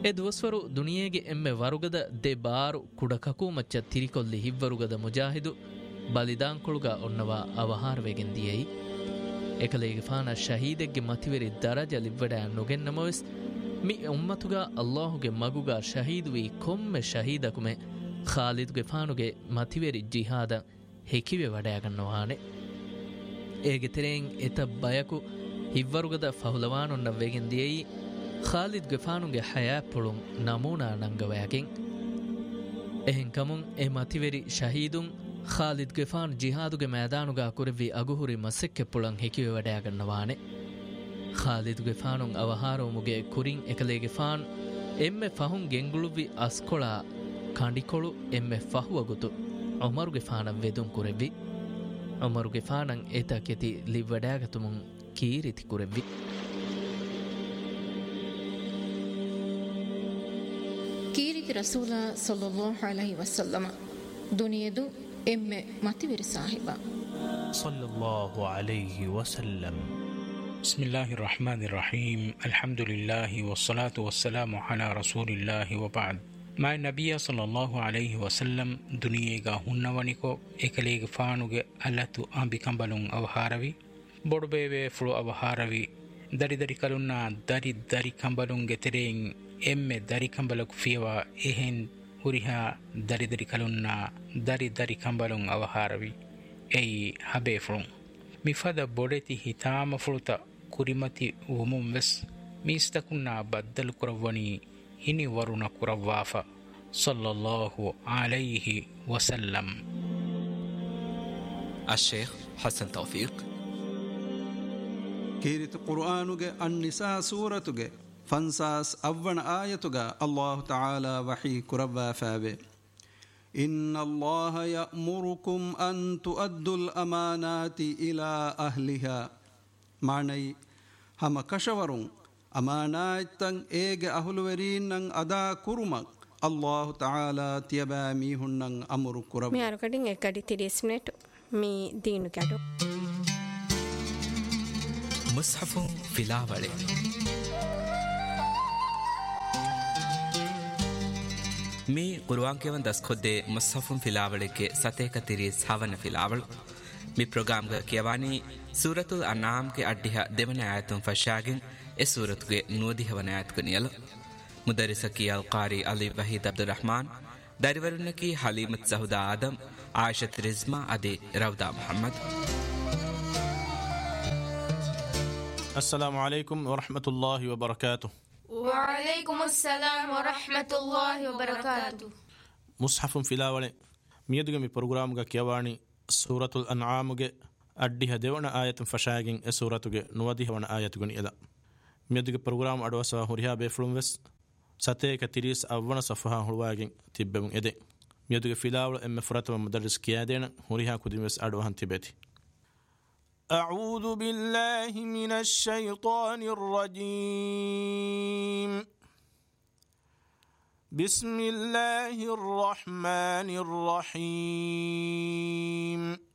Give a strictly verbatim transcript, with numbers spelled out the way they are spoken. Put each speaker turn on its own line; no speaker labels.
ಎ ದುವಸ್ವರು ದುನಿಯೆಗೆ ಎಮ್ಮೆ ವರುಗದ ದೆ ಬಾರು ಕುಡಕಕು ಮಚ್ಚ ತಿರಿಕೊಲ್ಲಿ ಹಿವ್ವರುಗದ ಮುಜಾಹಿದು ಬಲಿದಾಂಕುಳುಗ ಒನ್ನವ ಅವಹಾರವೆಗೆಂದಿಯೈ ಎಕಲೇಗೆ ಫಾನ ಶಹೀದೆಗ್ಗೆ ಮತಿವೆರಿ ದರಜ ಲಿವ್ವಡ ನುಗೆನ್ನಮವೆಸ್ ಮಿ ಉಮ್ಮತುಗ ಅಲ್ಲಾಹುಗೆ ಮಗುಗ ಶಹೀದುವಿ ಕೊಮ್ಮೆ ಶಹೀದಕುಮೆ ಖಾಲಿದ್ಗೆ ಫಾನುಗೆ ಮತಿವೆರಿ ಜಿಹಾದ ಹೆಕಿವೆ ವಡೆಯಗನ್ನವಾನೆ ಏಗೆ ತೆರೆಂಗ್ ಎತ ಬಯಕು ಹಿವ್ವರುಗದ ಫಹುಲವಾನೊನ್ನ ವೆಗೆಂದಿಯೈ ಖಾಲಿದ್ಗೆ ಫಾನುಗೆ ಹಯಾ ಪುಳುಂ ನಮೂನಾ ನಂಗವಯಾಗೆಂ ಎಹೆಂ ಕಮುಂ ಎ ಮತಿವೆರಿ ಶಹೀದುಂ ಖಾಲಿದ್ ಗೆಫಾನ್ ಜಿಹಾದುಗೆ ಮೈದಾನುಗ ಕುರೆವಿ ಅಗುಹುರಿ ಮಸೆಕ್ಕೆ ಪುಳಂ ಹೆಕಿವೆ ವಡೆಯಗನ್ನವಾನೆ ಖಾಲಿದ್ ಗೆಫಾನುಂ ಅವಹಾರೋಮುಗೆ ಕುರಿಂ ಎಕಲೆ ಗೆಫಾನ್ ಎಮ್ಮೆ ಫಹುಂ ಗೆಂಗುಳುವಿ ಅಸ್ಕೊಳ ಕಂಡಿಕೊಳು ಎಮ್ಮೆ ಫಹುವಗುತು ಉಮರು ಗೆಫಾನ ವೆದುಂ ಕುರೆವಿ ಉಮರು ಗೆಫಾನಂ ಏತ ಕೆತಿ ಲಿವ್ವಡೆಯಗತುಮುಂ ಕೀರಿತಿ ಕುರೆವಿ
ಕೀರಿತಿ ರಸೂಲ ಸಲ್ಲಲ್ಲಾಹು ಅಲೈಹಿ ವಸಲ್ಲಮ ದುನಿಯದು ಎಮ್ಮೆ ಮತಿವೆರಿ ಸಾಹಿಬ
ಸಲ್ಲಲ್ಲಾಹು ಅಲೈಹಿ ವಸಲ್ಲಂ. ಬಿಸ್ಮಿಲ್ಲಾಹಿರ್ ರಹಮಾನಿರ್ ರಹೀಂ. ಅಲ್ಹಮ್ದುಲಿಲ್ಲಾಹಿ ವಸ್ಸಲಾತು ವಸ್ಸಲಾಮು ಅಲಾ ರಸೂಲಿಲ್ಲಾಹಿ ವಬಅದ್. ಮೈ ನಬಿಯ ಸಲ್ಲಲ್ಲಾಹು ಅಲೈಹಿ ವಸಲ್ಲಂ ದುನಿಯೆಗ ಹುನ್ನವನಿಕೊ ಎಕಲೇಗೆ ಫಾನುಗೆ ಅಲ್ಲತು ಅಂಬಿಕಂಬಲುಂ ಅವಹಾರವಿ ಬೊಡುಬೇವೆ ಫುಳು ಅವಹಾರವಿ ದರಿ ದರಿ ಕಲುನ್ನ ದರಿ ದರಿ ಕಂಬಲುಂಗೆ ತೆರೆಯಿಂ ಎಮ್ಮೆ ದರಿ ಕಂಬಲಕು ಫಿಯವ ಎಹೆನ್ ಹುರಿಹಾ ದರಿ ದರಿ ಕಲುನ್ನ ದರಿ ದರಿ ಕಂಬಲುಂ ಅವಹಾರವಿ ಎಯಿ ಹಬೇ ಫುಳುಂ ಮಿಫದ ಬೊಡೆತಿ ಹಿತಾಮ ಫುಳುತ ಕುರಿಮತಿ ಉಮುಂ ವೆಸ್ ಮೀಸ್ತಕುನ್ನ ಬದ್ದಲು ಕುರವ್ವನಿ ಹಿನಿ ವರುಣ ಕುರವ್ವಾಫ ಸಲ್ಲಲ್ಲಾಹು ಅಲೈಹಿ ವಸಲ್ಲಂ.
الشيخ حسن توفيق.
كيرت قرآنك النساء سورتك فانساس أول آيتك الله تعالى وحي كربا فابه إن الله يأمركم أن تؤدوا الأمانات إلى أهلها معني هم كشورون أمانات إيج أهل ورين أدا كرمك الله تعالى تيبا ميهن أمر كرب
مي أركدين إكادي تريس منت مي دينو كادو
مصحف فلاولي ಮೀ ಕುರುವಾಂಕೆವನ್ ದಸ್ಖೊದ್ದೆ ಮುಸ್ಹಫುನ್ ಫಿಲಾವಳಿಗೆ ಸತೇಕ ತಿರೀಸ್ ಹವನ ಫಿಲಾವಳು ಮಿ ಪ್ರೋಗ್ರಾಮ್ಗ ಕಿಯವಾನಿ ಸೂರತುಲ್ ಅನಾಮ್ಗೆ ಅಡ್ಡಿಹ ದೆವನ ಆಯತುನ್ ಫಶಾಗಿನ್ ಎ ಸೂರತ್ಗೆ ನೂದಿಹವನ ಆಯತ್ಕು ನಿಯಲು ಮುದರಿಸಕಿ ಅಲ್ ಕಾರಿ ಅಲಿ ವಹೀದ್ ಅಬ್ದುಲ್ ರಹಮಾನ್ ದರಿವರುನ್ನಕಿ ಹಲೀಮತ್ ಸಹುದಾ ಆದಮ್ ಆಯಿಷತ್ ರಿಜ್ಮಾ ಅದಿ ರೌದಾ ಮೊಹಮ್ಮದ್.
ಅಸ್ಸಲಾಮು ಅಲೈಕುಂ ವರಹಮತುಲ್ಲಾಹಿ ವಬರಕಾತುಹು.
وعليكم السلام ورحمة الله وبركاته.
مصحف فلاوله ميدغ مي پروگرامگا کیوانی سورۃ الانعام ಗೆ ಅಡ್ಡಿಹ ದೇವನ ಆಯತ ಫಶಾಗಿನ್ ಎ ಸೂರತುಗೆ ನುವದಿಹವನ ಆಯತುಗನಿ ಎಲ ಮೀದಗ ಪ್ರೋಗ್ರಾಮ್ ಅಡವಸ ಹುರಿಯಾ ಬೇಫ್ಲುಂ ವೆಸ್ ಸತೇಕ ತಿರೀಸ್ ಅವನ ಸಫಹಾ ಹುಳುವಾಗಿನ್ ತಿಬ್ಬೆಮುಂ ಎದೆ ಮೀದಗ ಫಿಲಾವಳ ಎಮ್ಮೆ ಫುರತಮ ಮುದರಿಸ್ ಕಿಯಾದೇನ ಹುರಿಯಾ ಕುದಿಂ ವೆಸ್ ಅಡವಹನ್ ತಿಬೇತಿ. أعوذ بالله من الشيطان الرجيم. بسم الله الرحمن الرحيم.